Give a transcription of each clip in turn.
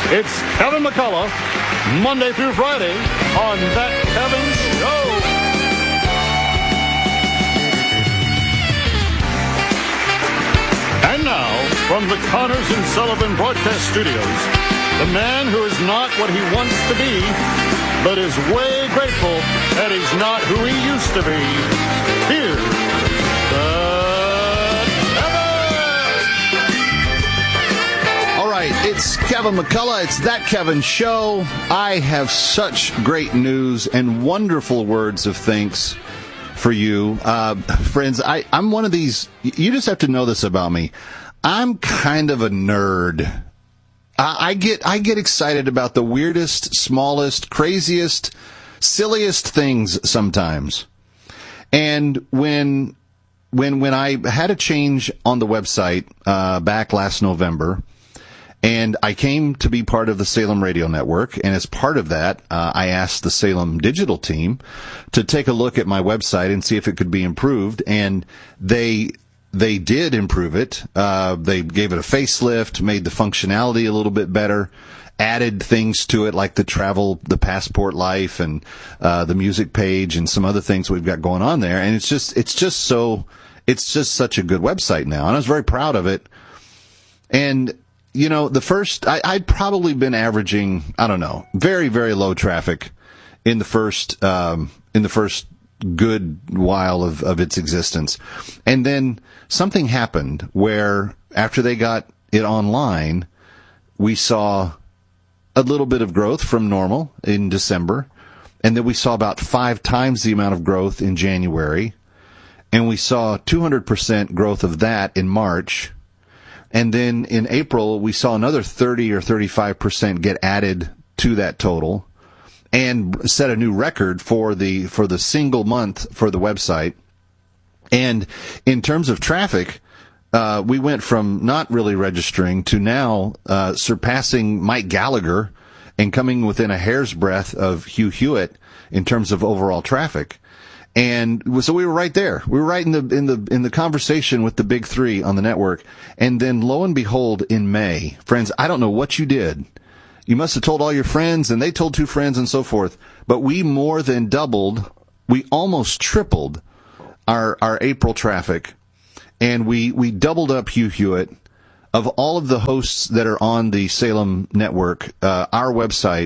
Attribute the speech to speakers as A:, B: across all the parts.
A: It's Kevin McCullough, Monday through Friday on That Kevin Show. And now, from the Connors and Sullivan Broadcast Studios, the man who is not what he wants to be, but is way grateful that he's not who he used to be. Here's Kevin!
B: All right, it's Kevin McCullough. It's That Kevin Show. I have such great news and wonderful words of thanks for you. Friends, I'm one of these, you just have to know this about me. I'm kind of a nerd. I get excited about the weirdest, smallest, craziest, silliest things sometimes. And when I had a change on the website back last November, and I came to be part of the Salem Radio Network, and as part of that, I asked the Salem Digital team to take a look at my website and see if it could be improved, and they did improve it. They gave it a facelift, made the functionality a little bit better, added things to it like the passport life and the music page and some other things we've got going on there. And it's just such a good website now. And I was very proud of it. And, you know, I'd probably been averaging, I don't know, very, very low traffic in the first good while of its existence. And then something happened where after they got it online, we saw a little bit of growth from normal in December. And then we saw about 5 times the amount of growth in January. And we saw 200% growth of that in March. And then in April, we saw another 30 or 35% get added to that total, and set a new record for the single month for the website. And in terms of traffic, we went from not really registering to now surpassing Mike Gallagher and coming within a hair's breadth of Hugh Hewitt in terms of overall traffic. And so we were right there. We were right in the conversation with the big three on the network. And then lo and behold, in May, friends, I don't know what you did. You must have told all your friends, and they told 2 friends, and so forth. But we more than doubled, we almost tripled our April traffic, and we doubled up Hugh Hewitt. Of all of the hosts that are on the Salem network, our website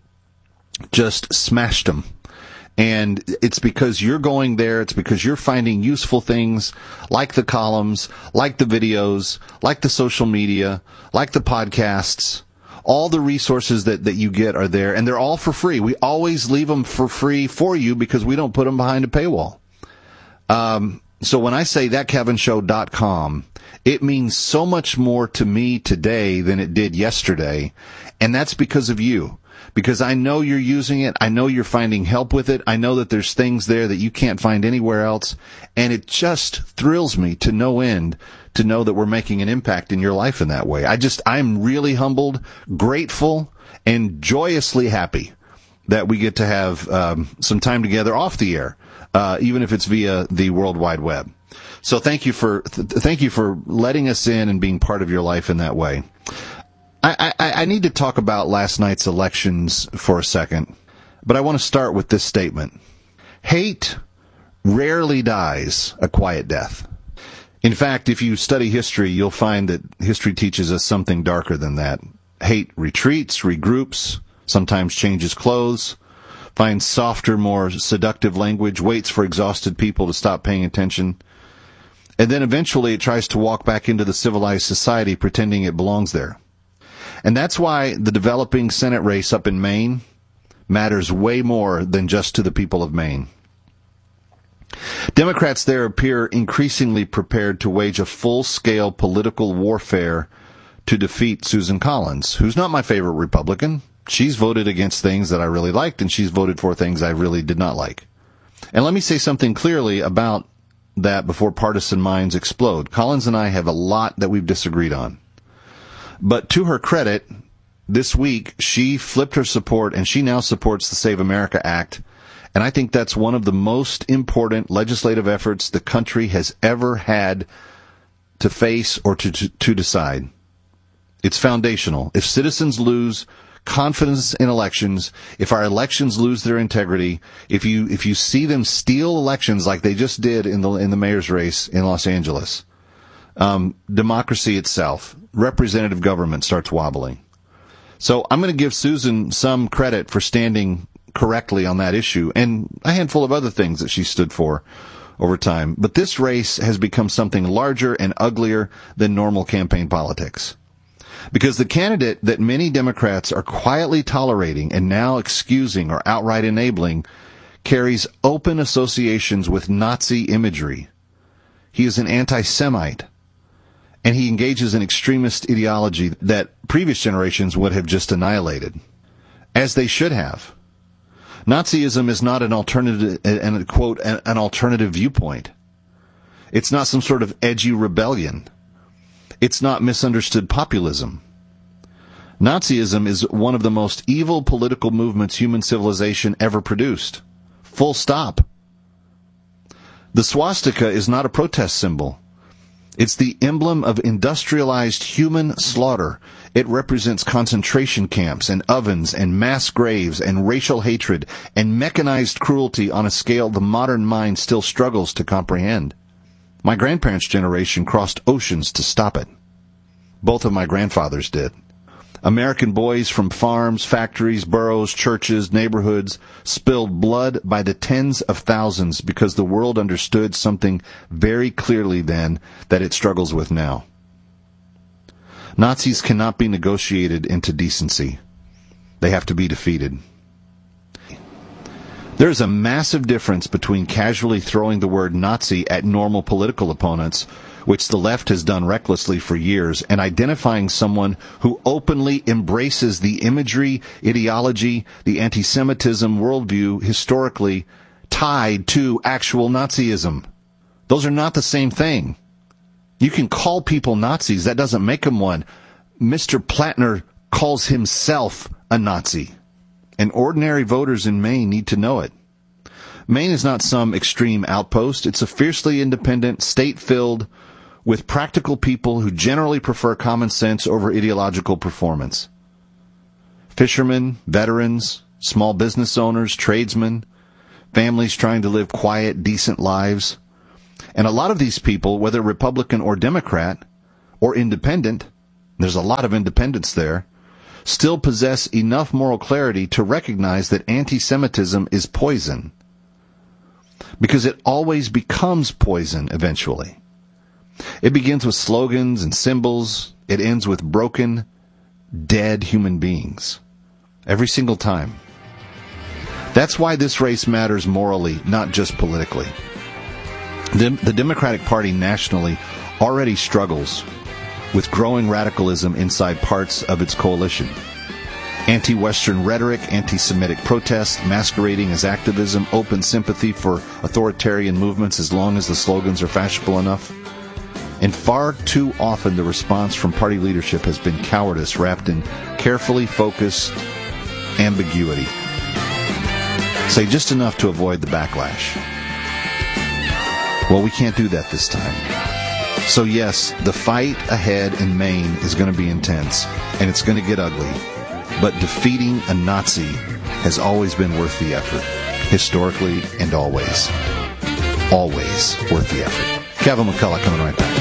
B: just smashed them. And it's because you're going there. It's because you're finding useful things like the columns, like the videos, like the social media, like the podcasts. All the resources that you get are there, and they're all for free. We always leave them for free for you because we don't put them behind a paywall. So when I say thatkevinshow.com, it means so much more to me today than it did yesterday, and that's because of you. Because I know you're using it. I know you're finding help with it. I know that there's things there that you can't find anywhere else. And it just thrills me to no end to know that we're making an impact in your life in that way. I'm really humbled, grateful, and joyously happy that we get to have some time together off the air, even if it's via the World Wide Web. So thank you for letting us in and being part of your life in that way. I need to talk about last night's elections for a second, but I want to start with this statement. Hate rarely dies a quiet death. In fact, if you study history, you'll find that history teaches us something darker than that. Hate retreats, regroups, sometimes changes clothes, finds softer, more seductive language, waits for exhausted people to stop paying attention, and then eventually it tries to walk back into the civilized society pretending it belongs there. And that's why the developing Senate race up in Maine matters way more than just to the people of Maine. Democrats there appear increasingly prepared to wage a full-scale political warfare to defeat Susan Collins, who's not my favorite Republican. She's voted against things that I really liked, and she's voted for things I really did not like. And let me say something clearly about that before partisan minds explode. Collins and I have a lot that we've disagreed on. But to her credit, this week she flipped her support and she now supports the Save America Act. And I think that's one of the most important legislative efforts the country has ever had to face or to decide. It's foundational. If citizens lose confidence in elections, if our elections lose their integrity, if you see them steal elections like they just did in the mayor's race in Los Angeles, democracy itself, representative government starts wobbling. So I'm going to give Susan some credit for standing correctly on that issue and a handful of other things that she stood for over time. But this race has become something larger and uglier than normal campaign politics. Because the candidate that many Democrats are quietly tolerating and now excusing or outright enabling carries open associations with Nazi imagery. He is an anti-Semite, and he engages in extremist ideology that previous generations would have just annihilated, as they should have. Nazism is not an alternative, and quote, an alternative viewpoint. It's not some sort of edgy rebellion. It's not misunderstood populism. Nazism is one of the most evil political movements human civilization ever produced. Full stop. The swastika is not a protest symbol. It's the emblem of industrialized human slaughter. It represents concentration camps and ovens and mass graves and racial hatred and mechanized cruelty on a scale the modern mind still struggles to comprehend. My grandparents' generation crossed oceans to stop it. Both of my grandfathers did. American boys from farms, factories, boroughs, churches, neighborhoods spilled blood by the tens of thousands because the world understood something very clearly then that it struggles with now. Nazis cannot be negotiated into decency. They have to be defeated. There's a massive difference between casually throwing the word Nazi at normal political opponents, which the left has done recklessly for years, and identifying someone who openly embraces the imagery, ideology, the anti-Semitism worldview historically tied to actual Nazism. Those are not the same thing. You can call people Nazis. That doesn't make them one. Mr. Plattner calls himself a Nazi. And ordinary voters in Maine need to know it. Maine is not some extreme outpost. It's a fiercely independent state filled with practical people who generally prefer common sense over ideological performance. Fishermen, veterans, small business owners, tradesmen, families trying to live quiet, decent lives. And a lot of these people, whether Republican or Democrat or independent, there's a lot of independents there, still possess enough moral clarity to recognize that anti-Semitism is poison. Because it always becomes poison eventually. It begins with slogans and symbols. It ends with broken, dead human beings. Every single time. That's why this race matters morally, not just politically. The Democratic Party nationally already struggles with growing radicalism inside parts of its coalition. Anti-Western rhetoric, anti-Semitic protests, masquerading as activism, open sympathy for authoritarian movements as long as the slogans are fashionable enough. And far too often the response from party leadership has been cowardice wrapped in carefully focused ambiguity. Say just enough to avoid the backlash. Well, we can't do that this time. So yes, the fight ahead in Maine is going to be intense, and it's going to get ugly. But defeating a Nazi has always been worth the effort, historically and always. Always worth the effort. Kevin McCullough coming right back.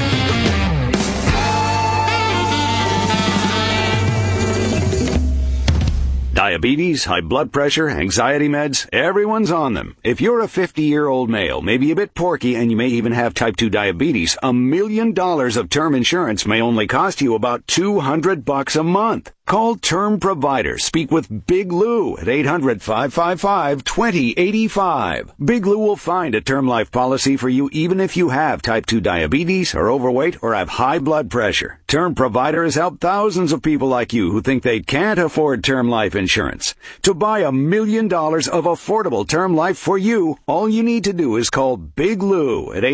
C: Diabetes, high blood pressure, anxiety meds, everyone's on them. If you're a 50-year-old male, maybe a bit porky, and you may even have type 2 diabetes, $1 million of term insurance may only cost you about $200 a month. Call Term Provider. Speak with Big Lou at 800-555-2085. Big Lou will find a term life policy for you even if you have type 2 diabetes, are overweight, or have high blood pressure. Term Provider has helped thousands of people like you who think they can't afford term life insurance. To buy $1 million of affordable term life for you, all you need to do is call Big Lou at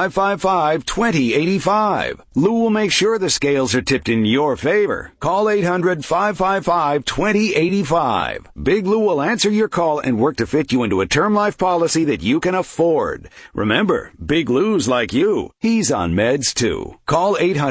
C: 800-555-2085. Lou will make sure the scales are tipped in your favor. Call 800 1-800-555-2085. Big Lou will answer your call and work to fit you into a term life policy that you can afford. Remember, Big Lou's like you. He's on meds too. Call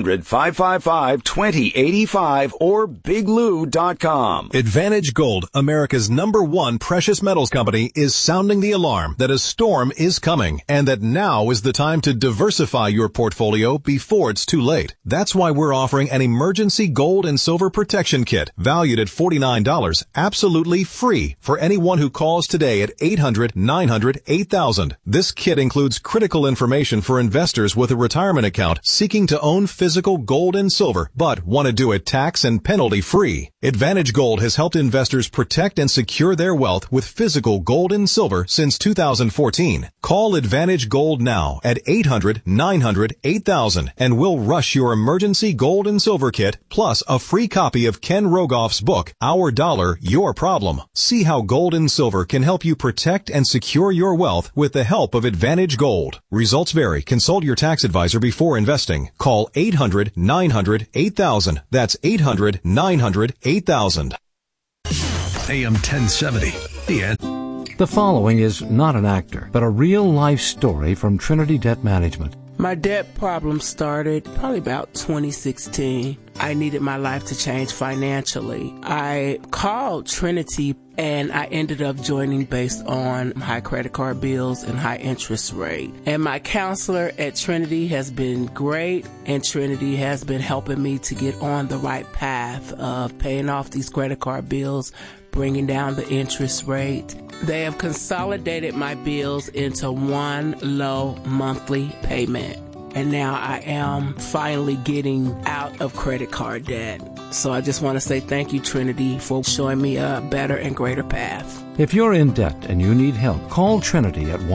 C: 800-555-2085 or biglou.com.
D: Advantage Gold, America's #1 precious metals company, is sounding the alarm that a storm is coming and that now is the time to diversify your portfolio before it's too late. That's why we're offering an emergency gold and silver protection kit valued at $49, absolutely free for anyone who calls today at 800-900-8000. This kit includes critical information for investors with a retirement account seeking to own physical gold and silver, but want to do it tax and penalty free. Advantage Gold has helped investors protect and secure their wealth with physical gold and silver since 2014. Call Advantage Gold now at 800-900-8000 and we'll rush your emergency gold and silver kit plus a free copy of Ken Rogoff's book, Our Dollar, Your Problem. See how gold and silver can help you protect and secure your wealth with the help of Advantage Gold. Results vary. Consult your tax advisor before investing. Call 800-900-8000. That's 800-900-8000.
E: AM 1070. The end.
F: The following is not an actor, but a real-life story from Trinity Debt Management.
G: My debt problem started probably about 2016. I needed my life to change financially. I called Trinity and I ended up joining based on high credit card bills and high interest rate. And my counselor at Trinity has been great, and Trinity has been helping me to get on the right path of paying off these credit card bills, bringing down the interest rate. They have consolidated my bills into one low monthly payment. And now I am finally getting out of credit card debt. So I just want to say thank you, Trinity, for showing me a better and greater path.
F: If you're in debt and you need help, call Trinity at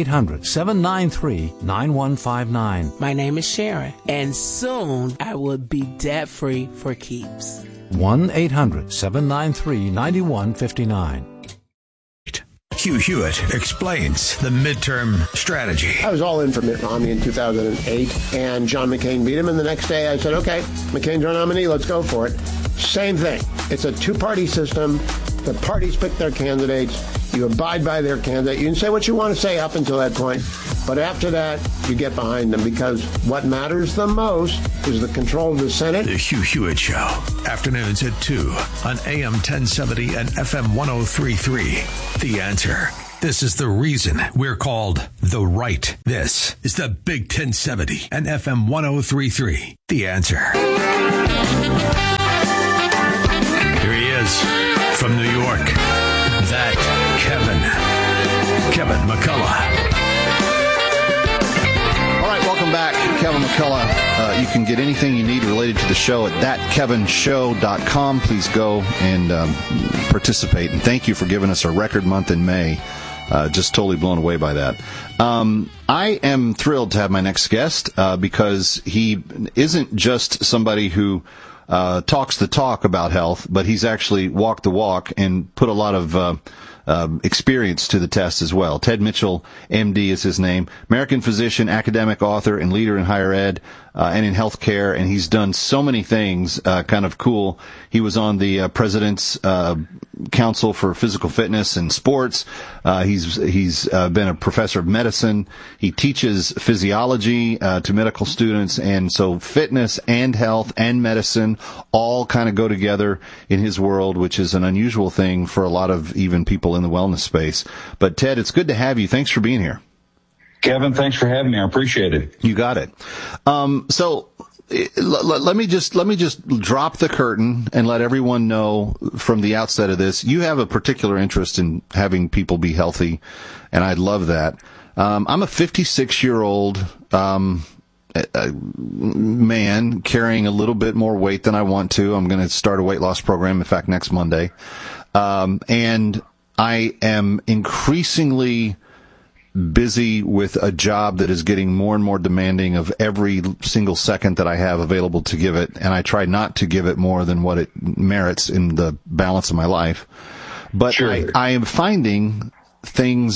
F: 1-800-793-9159.
G: My name is Sharon, and soon I will be debt-free for keeps.
F: 1-800-793-9159.
E: Hugh Hewitt explains the midterm strategy.
H: I was all in for Mitt Romney in 2008, and John McCain beat him, and the next day I said, okay, McCain's our nominee, let's go for it. Same thing. It's a two-party system. The parties pick their candidates. You abide by their candidate. You can say what you want to say up until that point, but after that, you get behind them, because what matters the most is the control of the Senate.
E: The Hugh Hewitt Show, afternoons at 2 on AM 1070 and FM 1033. The Answer. This is the reason we're called The Right. This is the Big 1070 and FM 1033. The Answer. Here he is from New York. That Kevin McCullough.
B: All right, welcome back, Kevin McCullough. You can get anything you need related to the show at thatkevinshow.com. Please go and participate. And thank you for giving us a record month in May. Just totally blown away by that. I am thrilled to have my next guest because he isn't just somebody who talks the talk about health, but he's actually walked the walk and put a lot of experience to the test as well. Ted Mitchell, MD is his name, American physician, academic author, and leader in higher ed and in healthcare, and he's done so many things kind of cool. He was on the President's Council for Physical Fitness and Sports. He's been a professor of medicine. He teaches physiology to medical students, and so fitness and health and medicine all kind of go together in his world, which is an unusual thing for a lot of even people in the wellness space. But Ted, it's good to have you. Thanks for being here.
I: Kevin, thanks for having me. I appreciate it.
B: You got it. So let me just drop the curtain and let everyone know from the outset of this, you have a particular interest in having people be healthy, and I love that. I'm a 56-year-old man carrying a little bit more weight than I want to. I'm going to start a weight loss program, in fact, next Monday. And I am increasingly busy with a job that is getting more and more demanding of every single second that I have available to give it, and I try not to give it more than what it merits in the balance of my life. But sure. I am finding things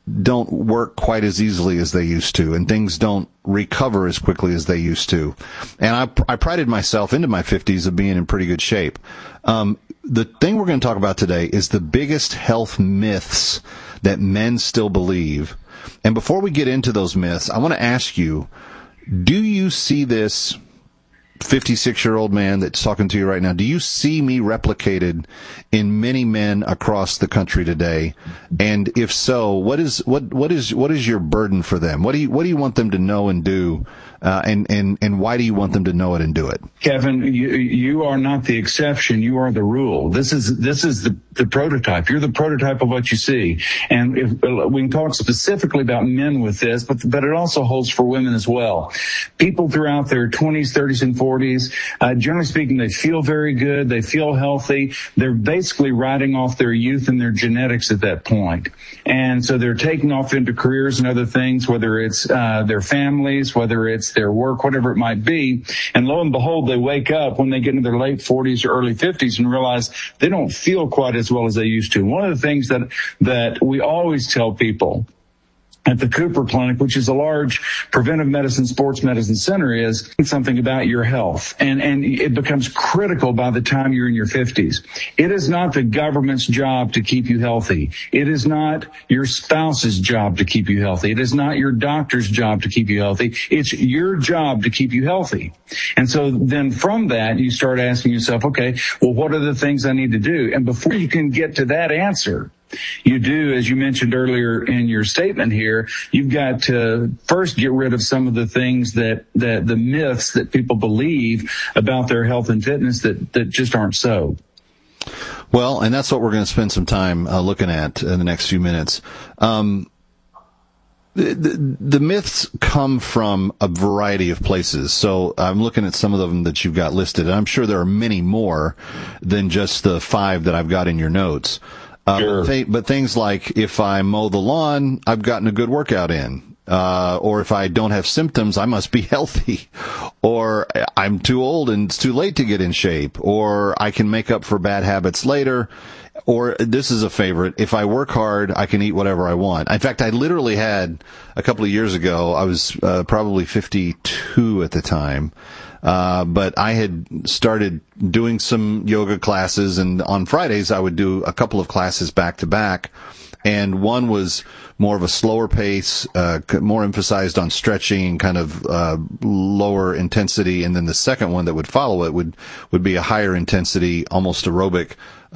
B: don't work quite as easily as they used to, and things don't recover as quickly as they used to. And I prided myself into my 50s of being in pretty good shape. The thing we're going to talk about today is the biggest health myths that men still believe. And before we get into those myths, I want to ask you, do you see this 56-year-old man that's talking to you right now, do you see me replicated in many men across the country today? And if so, what is your burden for them? What do you want them to know and do? And why do you want them to know it and do it?
I: Kevin, you are not the exception. You are the rule. This is the prototype. You're the prototype of what you see. And if we can talk specifically about men with this, but it also holds for women as well. People throughout their 20s, 30s, and 40s, generally speaking, they feel very good. They feel healthy. They're basically riding off their youth and their genetics at that point. And so they're taking off into careers and other things, whether it's their families, whether it's their work, whatever it might be. And lo and behold, they wake up when they get into their late 40s or early 50s and realize they don't feel quite as well as they used to. One of the things that we always tell people at the Cooper Clinic, which is a large preventive medicine, sports medicine center, is something about your health. And it becomes critical by the time you're in your 50s. It is not the government's job to keep you healthy. It is not your spouse's job to keep you healthy. It is not your doctor's job to keep you healthy. It's your job to keep you healthy. And so then from that, you start asking yourself, okay, well, what are the things I need to do? And before you can get to that answer, you do, as you mentioned earlier in your statement here, you've got to first get rid of some of the things that the myths that people believe about their health and fitness that just aren't so.
B: Well, and that's what we're going to spend some time looking at in the next few minutes. The myths come from a variety of places. So I'm looking at some of them that you've got listed, and I'm sure there are many more than just the 5 that I've got in your notes.
I: Sure.
B: But things like, if I mow the lawn, I've gotten a good workout in. Or if I don't have symptoms, I must be healthy. Or I'm too old and it's too late to get in shape. Or I can make up for bad habits later. Or this is a favorite, if I work hard, I can eat whatever I want. In fact, I literally had, a couple of years ago, I was probably 52 at the time. But I had started doing some yoga classes, and on Fridays I would do a couple of classes back to back. And one was more of a slower pace, more emphasized on stretching, kind of lower intensity. And then the second one that would follow it would be a higher intensity, almost aerobic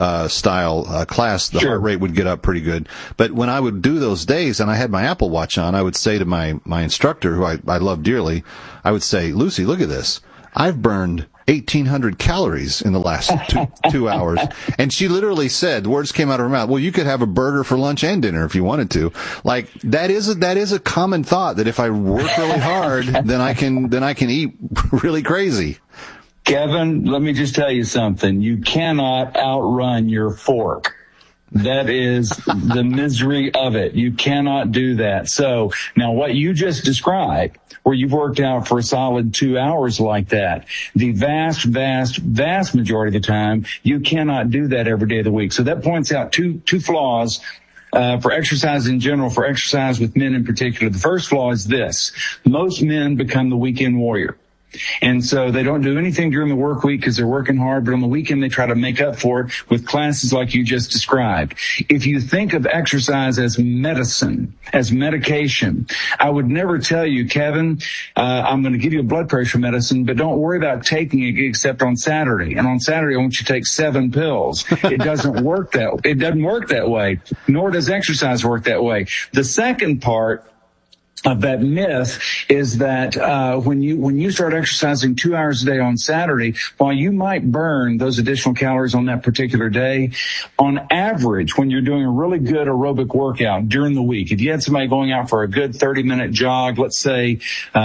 B: style class. The heart rate would get up pretty good. But when I would do those days and I had my Apple Watch on, I would say to my instructor, who I love dearly, I would say, Lucy, look at this. I've burned 1,800 calories in the last 2 hours. And she literally said, words came out of her mouth, well, you could have a burger for lunch and dinner if you wanted to. Like, that is a common thought, that if I work really hard, then I can eat really crazy.
I: Kevin, let me just tell you something. You cannot outrun your fork. That is the misery of it. You cannot do that. So now what you just described, where you've worked out for a solid 2 hours like that, the vast majority of the time, you cannot do that every day of the week. So that points out two flaws for exercise in general, for exercise with men in particular. The first flaw is this: most men become the weekend warrior. And so they don't do anything during the work week because they're working hard, but on the weekend they try to make up for it with classes like you just described. If you think of exercise as medicine, as medication, I would never tell you, Kevin, I'm going to give you a blood pressure medicine, but don't worry about taking it except on Saturday. And on Saturday, I want you to take 7 pills. It doesn't work that way, nor does exercise work that way. The second part of that myth is that when you start exercising 2 hours a day on Saturday, while you might burn those additional calories on that particular day, on average, when you're doing a really good aerobic workout during the week, if you had somebody going out for a good 30-minute jog, let's say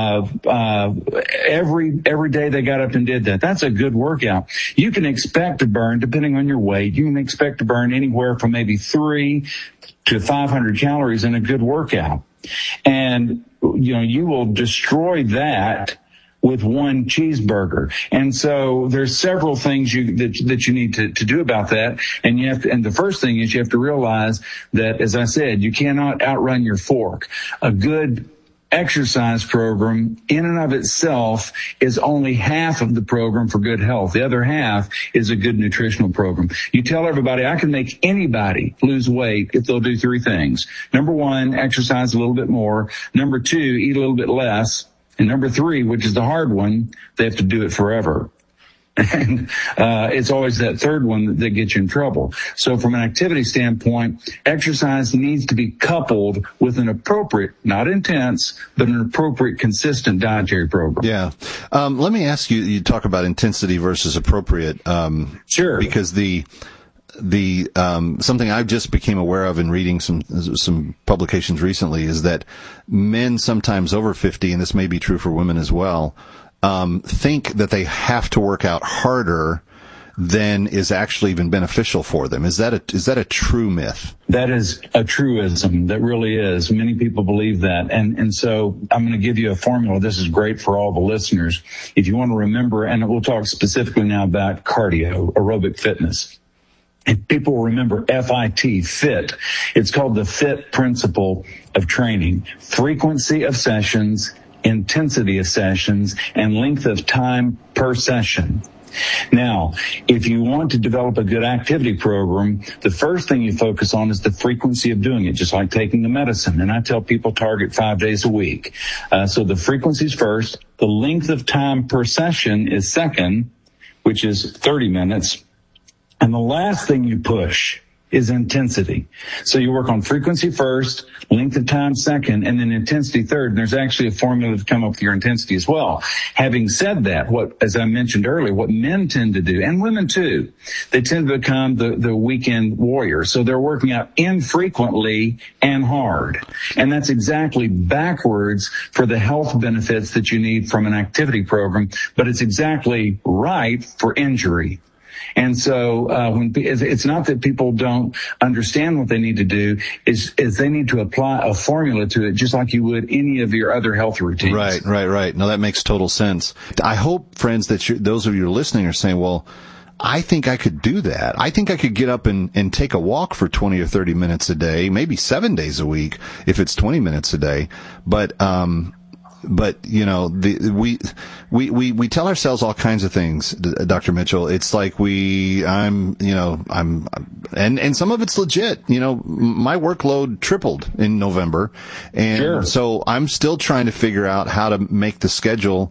I: every day they got up and did that, that's a good workout. You can expect to burn, depending on your weight, you can expect to burn anywhere from maybe 300 to 500 calories in a good workout. And, you will destroy that with one cheeseburger. And so there's several things that you need to do about that. And the first thing is you have to realize that, as I said, you cannot outrun your fork. A good exercise program in and of itself is only half of the program for good health. The other half is a good nutritional program. You tell everybody, I can make anybody lose weight if they'll do three things. Number one, exercise a little bit more. Number two, eat a little bit less. And number three, which is the hard one, they have to do it forever. And it's always that third one that gets you in trouble. So from an activity standpoint, exercise needs to be coupled with an appropriate, not intense, but an appropriate, consistent dietary program.
B: Yeah. Let me ask you, you talk about intensity versus appropriate.
I: Sure.
B: Because the something I've just became aware of in reading some publications recently is that men sometimes over 50, and this may be true for women as well, think that they have to work out harder than is actually even beneficial for them. Is that a true myth?
I: That is a truism. That really is. Many people believe that. And so I'm going to give you a formula. This is great for all the listeners. If you want to remember, and we'll talk specifically now about cardio, aerobic fitness. And people remember FIT, fit. It's called the FIT principle of training. Frequency of sessions, intensity of sessions, and length of time per session. Now, if you want to develop a good activity program, the first thing you focus on is the frequency of doing it, just like taking the medicine. And I tell people target 5 days a week. So the frequency is first. The length of time per session is second, which is 30 minutes. And the last thing you push is intensity. So you work on frequency first, length of time second, and then intensity third. And there's actually a formula to come up with your intensity as well. Having said that, as I mentioned earlier, what men tend to do, and women too, they tend to become the weekend warrior. So they're working out infrequently and hard. And that's exactly backwards for the health benefits that you need from an activity program, but it's exactly right for injury. And so it's not that people don't understand what they need to do, is they need to apply a formula to it, just like you would any of your other health routines.
B: Right. No, that makes total sense. I hope, friends, that those of you who are listening are saying, well, I think I could do that. I think I could get up and take a walk for 20 or 30 minutes a day, maybe 7 days a week if it's 20 minutes a day. But you know, we tell ourselves all kinds of things, Dr. Mitchell. It's like and some of it's legit. You know, my workload tripled in November. And
I: sure.
B: So I'm still trying to figure out how to make the schedule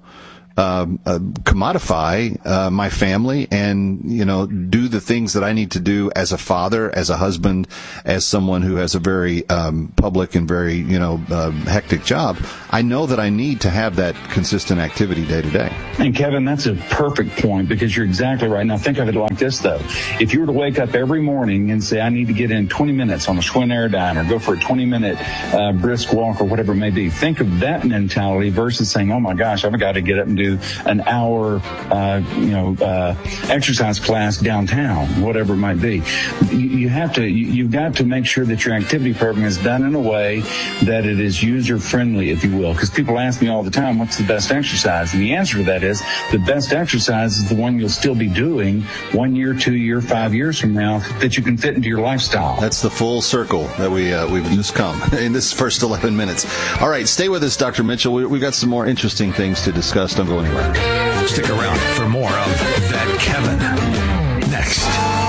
B: commodify my family and, you know, do the things that I need to do as a father, as a husband, as someone who has a very public and very, hectic job. I know that I need to have that consistent activity day to day.
I: And Kevin, that's a perfect point, because you're exactly right. Now think of it like this, though. If you were to wake up every morning and say, I need to get in 20 minutes on a Schwinn Airdyne or go for a 20-minute brisk walk or whatever it may be, think of that mentality versus saying, oh my gosh, I've got to get up and do an hour, exercise class downtown, whatever it might be. You've got to make sure that your activity program is done in a way that it is user friendly, if you will. Because people ask me all the time, what's the best exercise? And the answer to that is the best exercise is the one you'll still be doing 1 year, 2 year, 5 years from now that you can fit into your lifestyle.
B: That's the full circle that we've just come in this first 11 minutes. All right, stay with us, Dr. Mitchell. We've got some more interesting things to discuss. Don't go anywhere.
E: Stick around for more of That Kevin next.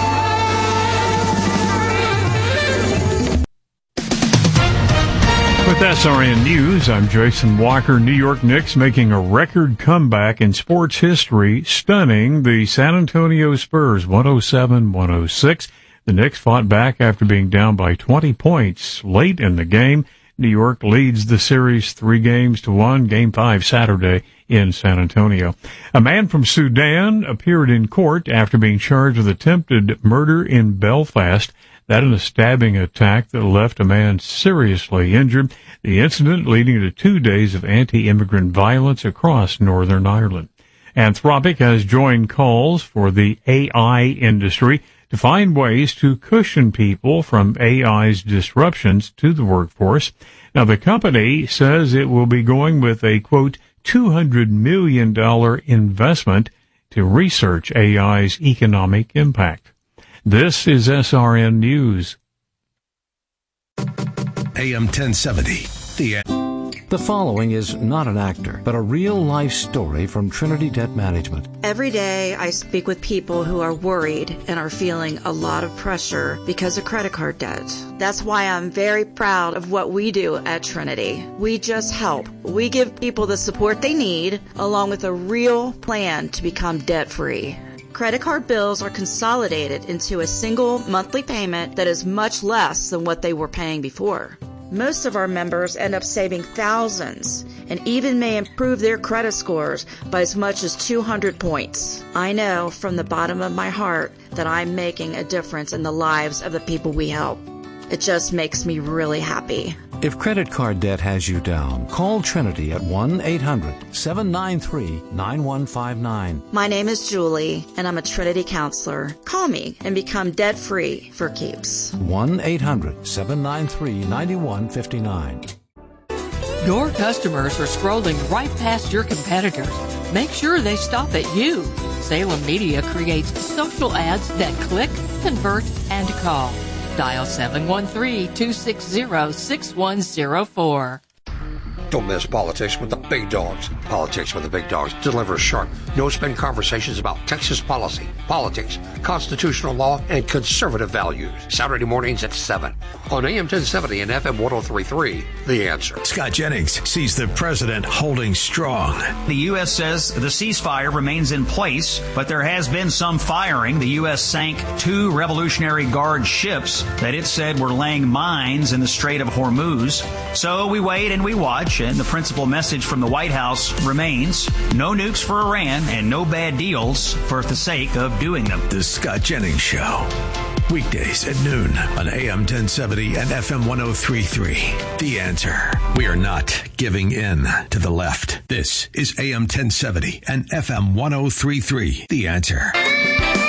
J: With SRN News, I'm Jason Walker. New York Knicks making a record comeback in sports history, stunning the San Antonio Spurs 107-106. The Knicks fought back after being down by 20 points late in the game. New York leads the series 3-1, Game 5 Saturday in San Antonio. A man from Sudan appeared in court after being charged with attempted murder in Belfast. That in a stabbing attack that left a man seriously injured. The incident leading to 2 days of anti-immigrant violence across Northern Ireland. Anthropic has joined calls for the AI industry to find ways to cushion people from AI's disruptions to the workforce. Now, the company says it will be going with a, quote, $200 million investment to research AI's economic impact. This is SRN News.
E: AM 1070.
F: The following is not an actor, but a real-life story from Trinity Debt Management.
K: Every day I speak with people who are worried and are feeling a lot of pressure because of credit card debt. That's why I'm very proud of what we do at Trinity. We just help. We give people the support they need, along with a real plan to become debt-free. Credit card bills are consolidated into a single monthly payment that is much less than what they were paying before. Most of our members end up saving thousands and even may improve their credit scores by as much as 200 points. I know from the bottom of my heart that I'm making a difference in the lives of the people we help. It just makes me really happy.
F: If credit card debt has you down, call Trinity at 1-800-793-9159.
K: My name is Julie, and I'm a Trinity counselor. Call me and become debt-free for keeps.
F: 1-800-793-9159.
L: Your customers are scrolling right past your competitors. Make sure they stop at you. Salem Media creates social ads that click, convert, and call. Dial 713-260-6104.
M: Don't miss Politics with the Big Dogs. Politics with the Big Dogs delivers sharp, no-spin conversations about Texas policy, politics, constitutional law, and conservative values. Saturday mornings at 7 on AM 1070 and FM 103.3. The Answer.
E: Scott Jennings sees the president holding strong.
N: The U.S. says the ceasefire remains in place, but there has been some firing. The U.S. sank 2 Revolutionary Guard ships that it said were laying mines in the Strait of Hormuz. So we wait and we watch, and the principal message from the White House remains: no nukes for Iran and no bad deals for the sake of doing them.
E: The Scott Jennings Show. Weekdays at noon on AM 1070 and FM 103.3. The Answer. We are not giving in to the left. This is AM 1070 and FM 103.3. The Answer.